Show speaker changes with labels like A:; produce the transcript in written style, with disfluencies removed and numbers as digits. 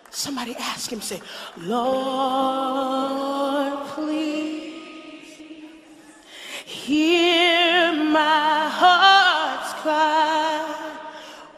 A: Somebody ask him, say, Lord, please hear my heart's cry.